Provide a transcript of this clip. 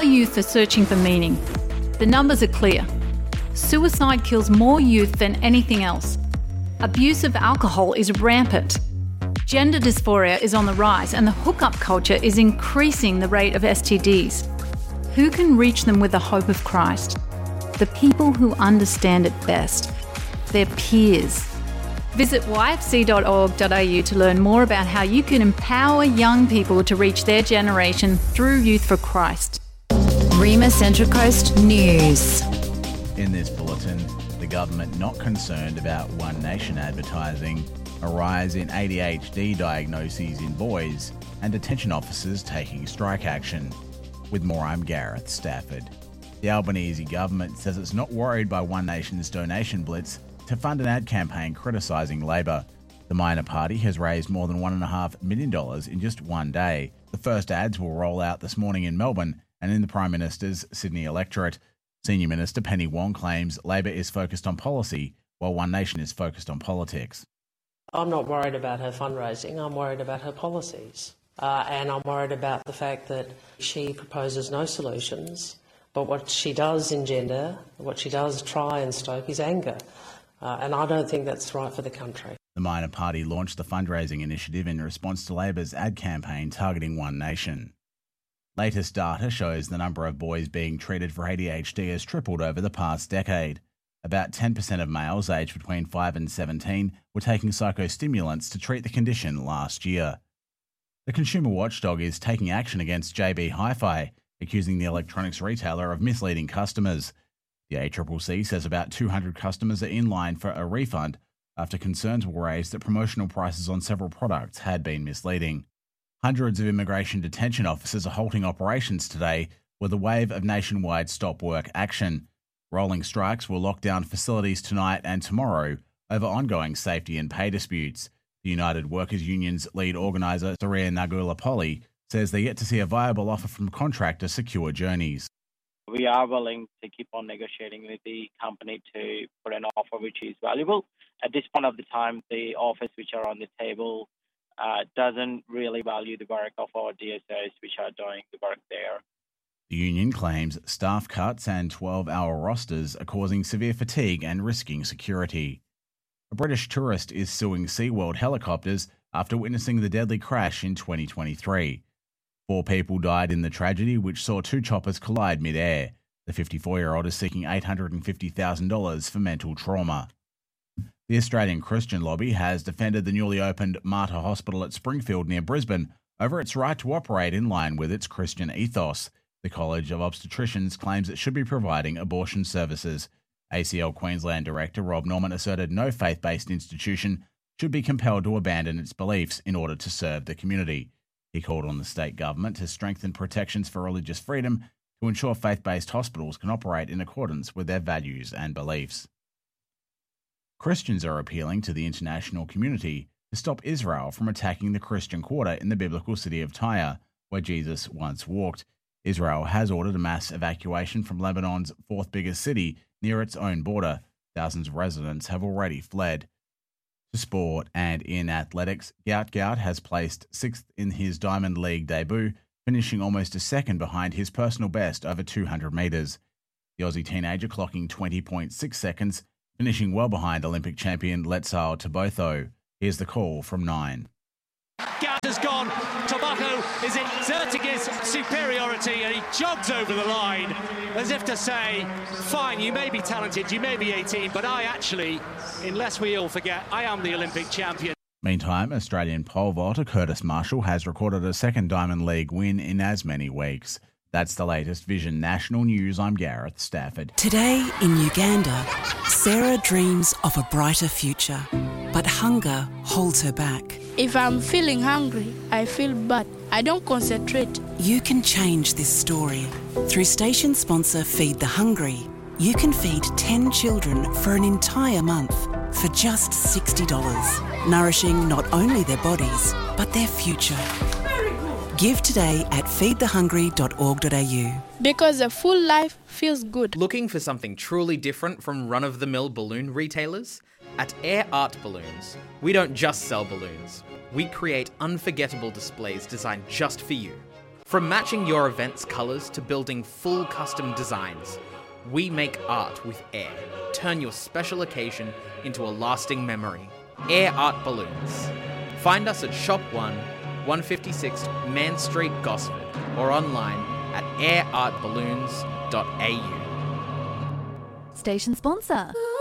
Our youth are searching for meaning. The numbers are clear. Suicide kills more youth than anything else. Abuse of alcohol is rampant. Gender dysphoria is on the rise, and the hookup culture is increasing the rate of STDs. Who can reach them with the hope of Christ? The people who understand it best. Their peers. Visit yfc.org.au to learn more about how you can empower young people to reach their generation through Youth for Christ. Rima Central Coast News. In this bulletin, the government not concerned about One Nation advertising, a rise in ADHD diagnoses in boys, and detention officers taking strike action. With more, I'm Gareth Stafford. The Albanese government says it's not worried by One Nation's donation blitz to fund an ad campaign criticising Labor. The minor party has raised more than $1.5 million in just one day. The first ads will roll out this morning in Melbourne and in the Prime Minister's Sydney electorate. Senior Minister Penny Wong claims Labor is focused on policy, while One Nation is focused on politics. I'm not worried about her fundraising, I'm worried about her policies. And I'm worried about the fact that she proposes no solutions, but what she does engender, what she does try and stoke is anger. And I don't think that's right for the country. The minor party launched the fundraising initiative in response to Labor's ad campaign targeting One Nation. Latest data shows the number of boys being treated for ADHD has tripled over the past decade. About 10% of males aged between 5 and 17 were taking psychostimulants to treat the condition last year. The consumer watchdog is taking action against JB Hi-Fi, accusing the electronics retailer of misleading customers. The ACCC says about 200 customers are in line for a refund after concerns were raised that promotional prices on several products had been misleading. Hundreds of immigration detention officers are halting operations today with a wave of nationwide stop work action. Rolling strikes will lock down facilities tonight and tomorrow over ongoing safety and pay disputes. The United Workers Union's lead organiser, Saria Nagulapoli, says they're yet to see a viable offer from contractor Secure Journeys. We are willing to keep on negotiating with the company to put an offer which is valuable. At this point of the time, the offers which are on the table doesn't really value the work of our DSOs which are doing the work there. The union claims staff cuts and 12-hour rosters are causing severe fatigue and risking security. A British tourist is suing SeaWorld helicopters after witnessing the deadly crash in 2023. 4 people died in the tragedy, which saw 2 choppers collide mid-air. The 54-year-old is seeking $850,000 for mental trauma. The Australian Christian Lobby has defended the newly opened Mater Hospital at Springfield near Brisbane over its right to operate in line with its Christian ethos. The College of Obstetricians claims it should be providing abortion services. ACL Queensland Director Rob Norman asserted no faith-based institution should be compelled to abandon its beliefs in order to serve the community. He called on the state government to strengthen protections for religious freedom to ensure faith-based hospitals can operate in accordance with their values and beliefs. Christians are appealing to the international community to stop Israel from attacking the Christian quarter in the biblical city of Tyre, where Jesus once walked. Israel has ordered a mass evacuation from Lebanon's 4th biggest city near its own border. Thousands of residents have already fled. To sport and in athletics, Gout Gout has placed 6th in his Diamond League debut, finishing almost a second behind his personal best over 200 metres. The Aussie teenager clocking 20.6 seconds, finishing well behind Olympic champion Letsao Tobotho. Here's the call from 9. Gout has gone. Tobacco is exerting his superiority and he jogs over the line as if to say, fine, you may be talented, you may be 18, but I actually, unless we all forget, I am the Olympic champion. Meantime, Australian pole vaulter Curtis Marshall has recorded a second Diamond League win in as many weeks. That's the latest Vision National News. I'm Gareth Stafford. Today in Uganda, Sarah dreams of a brighter future, but hunger holds her back. If I'm feeling hungry, I feel bad. I don't concentrate. You can change this story. Through station sponsor Feed the Hungry, you can feed 10 children for an entire month for just $60, nourishing not only their bodies, but their future. Give today at feedthehungry.org.au. Because a full life feels good. Looking for something truly different from run-of-the-mill balloon retailers? At Air Art Balloons, we don't just sell balloons. We create unforgettable displays designed just for you. From matching your event's colours to building full custom designs, we make art with air. Turn your special occasion into a lasting memory. Air Art Balloons. Find us at Shop 1, 156 Man Street, Gosford, or online at airartballoons.au. Station sponsor.